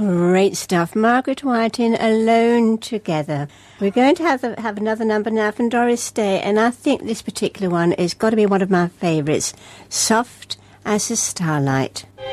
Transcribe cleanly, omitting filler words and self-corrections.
Great stuff. Margaret Whiting, Alone Together. We're going to have another number now from Doris Day, and I think this particular one has got to be one of my favourites. Soft as the Starlight.